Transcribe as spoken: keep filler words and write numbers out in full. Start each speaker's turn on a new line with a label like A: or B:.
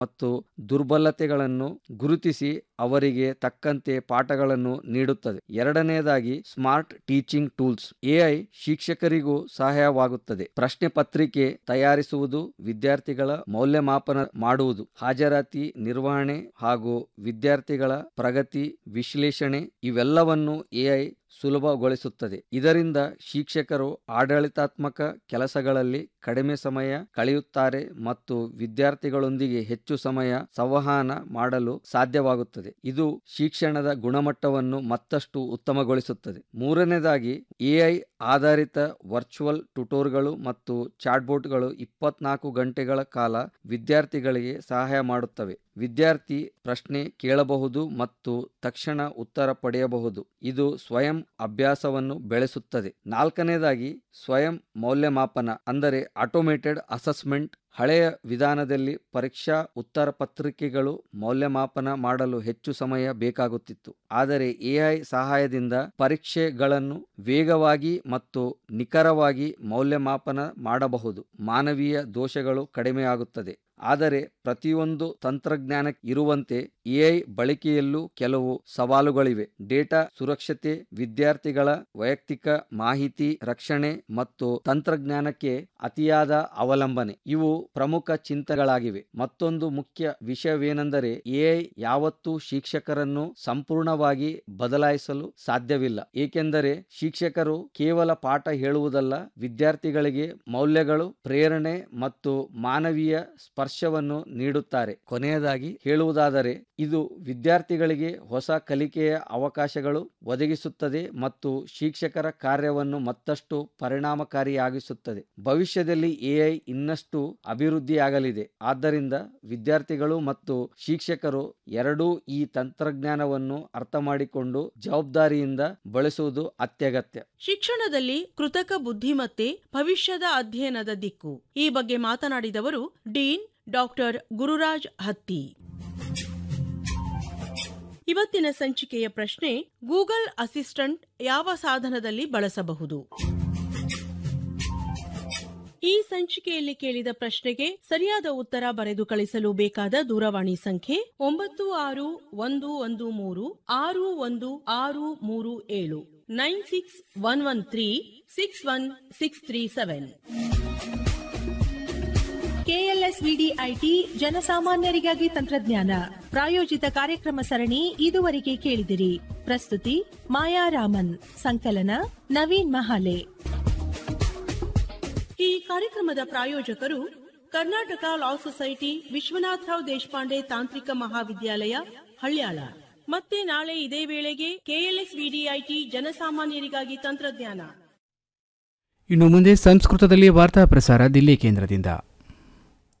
A: ಮತ್ತು ದುರ್ಬಲತೆಗಳನ್ನು ಗುರುತಿಸಿ ಅವರಿಗೆ ತಕ್ಕಂತೆ ಪಾಠಗಳನ್ನು ನೀಡುತ್ತದೆ. ಎರಡನೆಯದಾಗಿ ಸ್ಮಾರ್ಟ್ ಟೀಚಿಂಗ್ ಟೂಲ್ಸ್. ಎಐ ಶಿಕ್ಷಕರಿಗೂ ಸಹಾಯವಾಗುತ್ತದೆ. ಪ್ರಶ್ನೆ ಪತ್ರಿಕೆ ತಯಾರಿಸುವುದು, ವಿದ್ಯಾರ್ಥಿಗಳ ಮೌಲ್ಯಮಾಪನ ಮಾಡುವುದು, ಹಾಜರಾತಿ ನಿರ್ವಹಣೆ ಹಾಗೂ ವಿದ್ಯಾರ್ಥಿಗಳ ಪ್ರಗತಿ ವಿಶ್ಲೇಷಣೆ ಇವೆಲ್ಲವನ್ನು ಎಐ ಸುಲಭಗೊಳಿಸುತ್ತದೆ. ಇದರಿಂದ ಶಿಕ್ಷಕರು ಆಡಳಿತಾತ್ಮಕ ಕೆಲಸಗಳಲ್ಲಿ ಕಡಿಮೆ ಸಮಯ ಕಳೆಯುತ್ತಾರೆ ಮತ್ತು ವಿದ್ಯಾರ್ಥಿಗಳೊಂದಿಗೆ ಹೆಚ್ಚು ಸಮಯ ಸಂವಹನ ಮಾಡಲು ಸಾಧ್ಯವಾಗುತ್ತದೆ. ಇದು ಶಿಕ್ಷಣದ ಗುಣಮಟ್ಟವನ್ನು ಮತ್ತಷ್ಟು ಉತ್ತಮಗೊಳಿಸುತ್ತದೆ. ಮೂರನೇದಾಗಿ ಎಐ ಆಧಾರಿತ ವರ್ಚುವಲ್ ಟ್ಯುಟೋರ್ಗಳು ಮತ್ತು ಚಾಟ್ಬೋಟ್ಗಳು ಇಪ್ಪತ್ನಾಲ್ಕು ಗಂಟೆಗಳ ಕಾಲ ವಿದ್ಯಾರ್ಥಿಗಳಿಗೆ ಸಹಾಯ ಮಾಡುತ್ತವೆ. ವಿದ್ಯಾರ್ಥಿ ಪ್ರಶ್ನೆ ಕೇಳಬಹುದು ಮತ್ತು ತಕ್ಷಣ ಉತ್ತರ ಪಡೆಯಬಹುದು. ಇದು ಸ್ವಯಂ ಅಭ್ಯಾಸವನ್ನು ಬೆಳೆಸುತ್ತದೆ. ನಾಲ್ಕನೇದಾಗಿ ಸ್ವಯಂ ಮೌಲ್ಯಮಾಪನ ಅಂದರೆ ಆಟೋಮೇಟೆಡ್ ಅಸೆಸ್ಮೆಂಟ್. ಹಳೆಯ ವಿಧಾನದಲ್ಲಿ ಪರೀಕ್ಷಾ ಉತ್ತರ ಪತ್ರಿಕೆಗಳು ಮೌಲ್ಯಮಾಪನ ಮಾಡಲು ಹೆಚ್ಚು ಸಮಯ ಬೇಕಾಗುತ್ತಿತ್ತು. ಆದರೆ ಎಐ ಸಹಾಯದಿಂದ ಪರೀಕ್ಷೆಗಳನ್ನು ವೇಗವಾಗಿ ಮತ್ತು ನಿಖರವಾಗಿ ಮೌಲ್ಯಮಾಪನ ಮಾಡಬಹುದು. ಮಾನವೀಯ ದೋಷಗಳು ಕಡಿಮೆಯಾಗುತ್ತದೆ. ಆದರೆ ಪ್ರತಿಯೊಂದು ತಂತ್ರಜ್ಞಾನ ಇರುವಂತೆ ಎಐ ಬಳಕೆಯಲ್ಲೂ ಕೆಲವು ಸವಾಲುಗಳಿವೆ. ಡೇಟಾ ಸುರಕ್ಷತೆ, ವಿದ್ಯಾರ್ಥಿಗಳ ವೈಯಕ್ತಿಕ ಮಾಹಿತಿ ರಕ್ಷಣೆ ಮತ್ತು ತಂತ್ರಜ್ಞಾನಕ್ಕೆ ಅತಿಯಾದ ಅವಲಂಬನೆ ಇವು ಪ್ರಮುಖ ಚಿಂತೆಗಳಾಗಿವೆ. ಮತ್ತೊಂದು ಮುಖ್ಯ ವಿಷಯವೇನೆಂದರೆ ಎಐ ಯಾವತ್ತೂ ಶಿಕ್ಷಕರನ್ನು ಸಂಪೂರ್ಣವಾಗಿ ಬದಲಾಯಿಸಲು ಸಾಧ್ಯವಿಲ್ಲ. ಏಕೆಂದರೆ ಶಿಕ್ಷಕರು ಕೇವಲ ಪಾಠ ಹೇಳುವುದಲ್ಲ, ವಿದ್ಯಾರ್ಥಿಗಳಿಗೆ ಮೌಲ್ಯಗಳು, ಪ್ರೇರಣೆ ಮತ್ತು ಮಾನವೀಯ ಸ್ಪರ್ಶವನ್ನು ನೀಡುತ್ತಾರೆ. ಕೊನೆಯದಾಗಿ ಹೇಳುವುದಾದರೆ ಇದು ವಿದ್ಯಾರ್ಥಿಗಳಿಗೆ ಹೊಸ ಕಲಿಕೆಯ ಅವಕಾಶಗಳು ಒದಗಿಸುತ್ತದೆ ಮತ್ತು ಶಿಕ್ಷಕರ ಕಾರ್ಯವನ್ನು ಮತ್ತಷ್ಟು ಪರಿಣಾಮಕಾರಿಯಾಗಿಸುತ್ತದೆ. ಭವಿಷ್ಯದಲ್ಲಿ ಎಐ ಇನ್ನಷ್ಟು ಅಭಿವೃದ್ಧಿಯಾಗಲಿದೆ. ಆದ್ದರಿಂದ ವಿದ್ಯಾರ್ಥಿಗಳು ಮತ್ತು ಶಿಕ್ಷಕರು ಎರಡೂ ಈ ತಂತ್ರಜ್ಞಾನವನ್ನು ಅರ್ಥ ಮಾಡಿಕೊಂಡು ಜವಾಬ್ದಾರಿಯಿಂದ ಬಳಸುವುದು ಅತ್ಯಗತ್ಯ.
B: ಶಿಕ್ಷಣದಲ್ಲಿ ಕೃತಕ ಬುದ್ಧಿಮತ್ತೆ ಭವಿಷ್ಯದ ಅಧ್ಯಯನದ ದಿಕ್ಕು. ಈ ಬಗ್ಗೆ ಮಾತನಾಡಿದವರು ಡೀನ್ ಡಾಕ್ಟರ್ ಗುರುರಾಜ್ ಹತ್ತಿ. ಇವತ್ತಿನ ಸಂಚಿಕೆಯ ಪ್ರಶ್ನೆ, ಗೂಗಲ್ ಅಸಿಸ್ಟೆಂಟ್ ಯಾವ ಸಾಧನದಲ್ಲಿ ಬಳಸಬಹುದು? ಈ ಸಂಚಿಕೆಯಲ್ಲಿ ಕೇಳಿದ ಪ್ರಶ್ನೆಗೆ ಸರಿಯಾದ ಉತ್ತರ ಬರೆದು ಕಳಿಸಲು ಬೇಕಾದ ದೂರವಾಣಿ ಸಂಖ್ಯೆ ಒಂಬತ್ತು ಆರು ಒಂದು ಒಂದು ಮೂರು ಆರು ಒಂದು ಆರು ಮೂರು ಏಳು nine six one one three six one six three seven.
C: KLSVDIT ಜನಸಾಮಾನ್ಯರಿಗಾಗಿ ತಂತ್ರಜ್ಞಾನ ಪ್ರಾಯೋಜಿತ ಕಾರ್ಯಕ್ರಮ ಸರಣಿ ಇದುವರೆಗೆ ಕೇಳಿದಿರಿ. ಪ್ರಸ್ತುತಿ ಮಾಯಾ ರಾಮನ್, ಸಂಕಲನ ನವೀನ್ ಮಹಾಲೆ.
B: ಈ ಕಾರ್ಯಕ್ರಮದ ಪ್ರಾಯೋಜಕರು ಕರ್ನಾಟಕ ಲಾ ಸೊಸೈಟಿ, ವಿಶ್ವನಾಥರಾವ್ ದೇಶಪಾಂಡೆ ತಾಂತ್ರಿಕ ಮಹಾವಿದ್ಯಾಲಯ, ಹಳ್ಯಾಳ. ಮತ್ತೆ ನಾಳೆ ಇದೇ ವೇಳೆಗೆ ಕೆಎಲ್ಎಸ್ವಿಡಿಐಟಿ ಜನಸಾಮಾನ್ಯರಿಗಾಗಿ ತಂತ್ರಜ್ಞಾನ.
D: ಇನ್ನು ಮುಂದೆ ಸಂಸ್ಕೃತದಲ್ಲಿ ವಾರ್ತಾ ಪ್ರಸಾರ ದಿಲ್ಲಿ ಕೇಂದ್ರದಿಂದ.